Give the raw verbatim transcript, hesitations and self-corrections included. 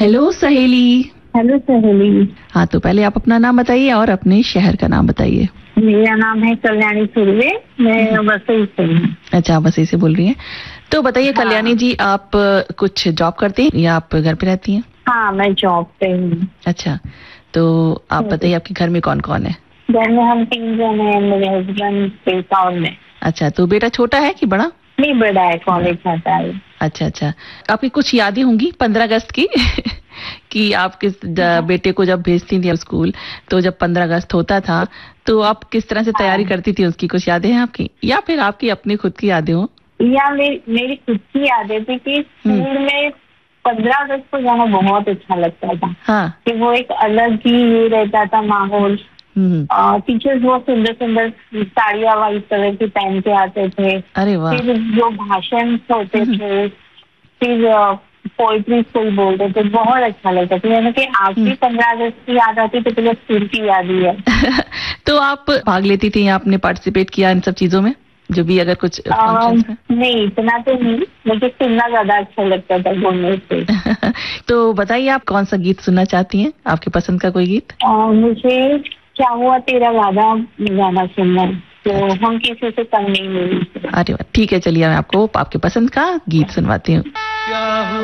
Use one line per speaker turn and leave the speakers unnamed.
Hello सहेली।
Hello सहेली।
हाँ, तो पहले आप अपना नाम बताइए और अपने शहर का नाम बताइए।
मेरा नाम है कल्याणी सुर्वे, मैं वसई से हूँ।
अच्छा, आप वसई से बोल रही हैं। तो बताइए
हाँ।
कल्याणी जी, आप अ, कुछ जॉब करती हैं या आप घर पे रहती हैं?
हाँ, मैं जॉब पे हूँ।
अच्छा, तो आप बताइए आपके घर में कौन कौन है?
घर में हम तीन जन हैं, मेरे हस्बैंड, बेटा और मैं।
अच्छा, तो बेटा छोटा है कि बड़ा?
नहीं, बड़ा है, कॉलेज जाता है।
अच्छा अच्छा, आपकी कुछ यादें होंगी पंद्रह अगस्त की कि आप किस ज- बेटे को जब भेजती थी स्कूल, तो जब पंद्रह अगस्त होता था तो आप किस तरह से तैयारी करती थी, उसकी कुछ यादें हैं आपकी, या फिर आपकी अपनी खुद की यादें हो?
या मेरी मेरी खुद की यादें थी कि स्कूल में पंद्रह अगस्त को जाना बहुत अच्छा लगता था।
हाँ।
कि वो एक अलग ही ये रहता था माहौल।
हम्म।
टीचर्स बहुत सुंदर सुंदर साड़ियाँ वाइट कलर की पहन के आते थे।
अरे वाह।
फिर जो भाषण होते थे, फिर पोइट्री कोई बोलते थे, बहुत अच्छा लगता था। यानी कि आज भी पंद्रह अगस्त की याद आती तो पहले स्कूल की याद ही है।
तो आप भाग लेती थी या आपने पार्टिसिपेट किया इन सब चीजों में, जो भी अगर कुछ फंक्शंस में?
नहीं, इतना तो नहीं, मुझे सुनना ज्यादा अच्छा लगता था बोलने से।
तो बताइए आप कौन सा गीत सुनना चाहती हैं, आपके पसंद का कोई गीत?
आ, मुझे क्या हुआ तेरा वादा गाना सुनना है, तो हम किसी से कम नहीं मिली।
अरे वाह, ठीक है, चलिए मैं आपको आपके पसंद का गीत सुनवाती हूँ।